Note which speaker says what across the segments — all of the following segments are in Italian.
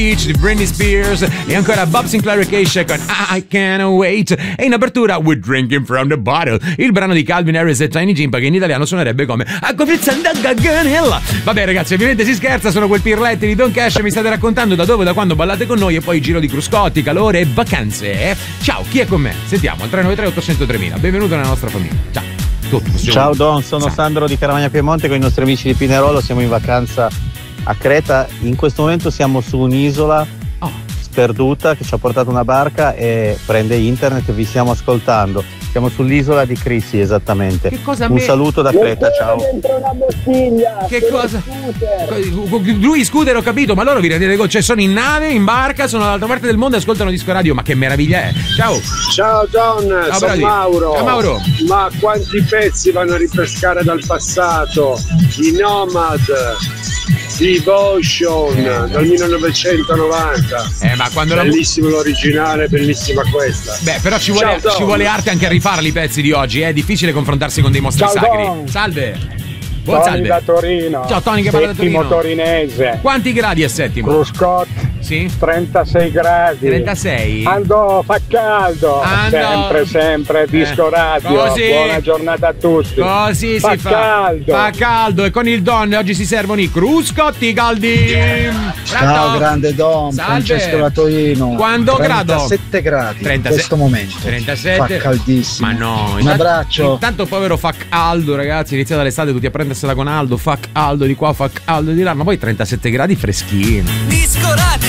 Speaker 1: di Britney Spears e ancora Bob Sinclair e Keisha con I Can't Wait, e in apertura We're Drinking From The Bottle, il brano di Calvin Harris e Tiny Jimpa che in italiano suonerebbe come Acqua frizzante Gaganella. Vabbè ragazzi, ovviamente si scherza, sono quel pirletti di Don Cash, mi state raccontando da dove, da quando ballate con noi e poi giro di cruscotti, calore e vacanze. Ciao, chi è con me? Sentiamo, al 393 800 3000, benvenuto nella nostra famiglia. Ciao.
Speaker 2: Ciao Don, sono Sandro di Caramagna Piemonte con i nostri amici di Pinerolo, siamo in vacanza a Creta, in questo momento siamo su un'isola sperduta che ci ha portato una barca e prende internet e vi stiamo ascoltando. Siamo sull'isola di Crisi esattamente.
Speaker 1: Che cosa
Speaker 2: Un saluto da Creta, ciao.
Speaker 3: Dentro una bottiglia.
Speaker 1: Che cosa? Lui scooter, ho capito, ma loro vi rendete conto? Cioè sono in nave, in barca, sono dall'altra parte del mondo e ascoltano disco radio, ma che meraviglia è? Ciao.
Speaker 3: Ciao Don, sono Mauro.
Speaker 1: Ciao Mauro.
Speaker 3: Ma quanti pezzi vanno a ripescare dal passato? I Nomad, Devotion dal 1990.
Speaker 1: Ma quando
Speaker 3: bellissimo l'originale, bellissima questa.
Speaker 1: Beh, però ci vuole arte anche a rifarli i pezzi di oggi, è difficile confrontarsi con dei mostri sacri.
Speaker 3: Don.
Speaker 1: Salve.
Speaker 3: Tony
Speaker 1: salve.
Speaker 3: da Torino.
Speaker 1: Ciao Tony che parla da Torino.
Speaker 3: Settimo torinese.
Speaker 1: Quanti gradi è settimo?
Speaker 3: Cruscotti.
Speaker 1: Sì?
Speaker 3: 36 gradi.
Speaker 1: 36?
Speaker 3: Ando, fa caldo. Sempre disco radio.
Speaker 1: Così.
Speaker 3: Buona giornata a tutti.
Speaker 1: Così
Speaker 3: fa
Speaker 1: si fa.
Speaker 3: Caldo.
Speaker 1: Fa caldo e con il Don oggi si servono i cruscotti caldi.
Speaker 4: Ciao grande Don,
Speaker 1: Salve.
Speaker 4: Francesco da Torino.
Speaker 1: Quando
Speaker 4: 37 gradi
Speaker 1: 36.
Speaker 4: in questo momento.
Speaker 1: 37.
Speaker 4: Fa caldissimo.
Speaker 1: Ma no.
Speaker 4: Un abbraccio.
Speaker 1: Intanto povero fa caldo ragazzi, iniziata l'estate tutti a prendersela con Aldo, fa caldo di qua, fa caldo di là, ma poi 37 gradi freschino.
Speaker 5: Disco Radio.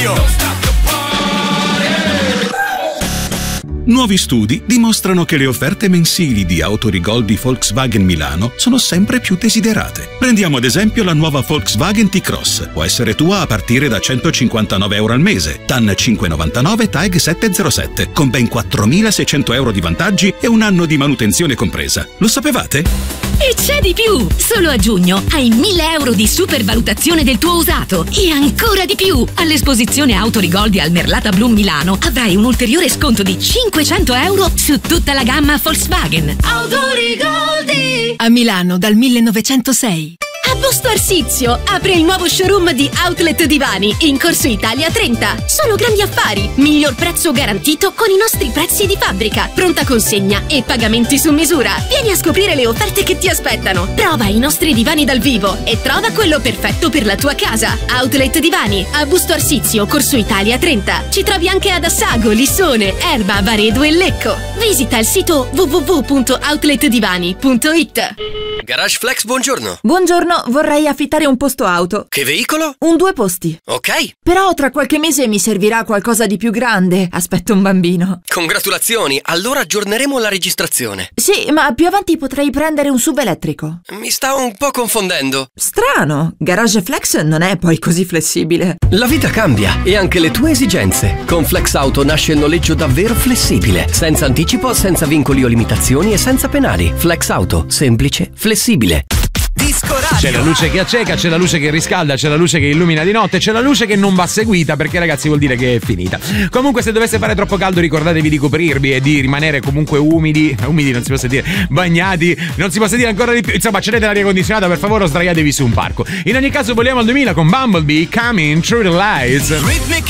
Speaker 6: Nuovi studi dimostrano che le offerte mensili di Autorigol di Volkswagen Milano sono sempre più desiderate. Prendiamo ad esempio la nuova Volkswagen T-Cross. Può essere tua a partire da €159 al mese, TAN 599 TAG 707, con ben 4.600 euro di vantaggi e un anno di manutenzione compresa. Lo sapevate?
Speaker 7: E c'è di più! Solo a giugno hai 1.000 euro di supervalutazione del tuo usato e ancora di più! All'esposizione Autorigoldi al Merlata Bloom Milano avrai un ulteriore sconto di 500 euro su tutta la gamma Volkswagen. Autorigoldi! A Milano dal 1906. A Busto Arsizio apre il nuovo showroom di Outlet Divani in Corso Italia 30. Sono grandi affari, miglior prezzo garantito con i nostri prezzi di fabbrica, pronta consegna e pagamenti su misura. Vieni a scoprire le offerte che ti aspettano. Prova i nostri divani dal vivo e trova quello perfetto per la tua casa. Outlet Divani a Busto Arsizio, Corso Italia 30. Ci trovi anche ad Assago, Lissone, Erba, Varedo e Lecco. Visita il sito www.outletdivani.it.
Speaker 5: Garage Flex, buongiorno.
Speaker 8: Buongiorno, vorrei affittare un posto auto.
Speaker 5: Che veicolo?
Speaker 8: Un 2 posti.
Speaker 5: Ok.
Speaker 8: Però tra qualche mese mi servirà qualcosa di più grande. Aspetto un bambino.
Speaker 5: Congratulazioni, allora aggiorneremo la registrazione.
Speaker 8: Sì, ma più avanti potrei prendere un SUV elettrico.
Speaker 5: Mi sta un po' confondendo.
Speaker 8: Strano, Garage Flex non è poi così flessibile.
Speaker 5: La vita cambia e anche le tue esigenze. Con Flex Auto nasce il noleggio davvero flessibile, senza anticipo, senza vincoli o limitazioni e senza penali. Flex Auto, semplice, flessibile. Disco Radio.
Speaker 1: C'è la luce che acceca, c'è la luce che riscalda, c'è la luce che illumina di notte, c'è la luce che non va seguita perché ragazzi vuol dire che è finita. Comunque se dovesse fare troppo caldo ricordatevi di coprirvi e di rimanere comunque umidi non si può sentire, bagnati, non si può sentire ancora di più, insomma accendete l'aria condizionata per favore o sdraiatevi su un parco. In ogni caso vogliamo al 2000 con Bumblebee, Coming Through the Lights.
Speaker 5: Rhythmic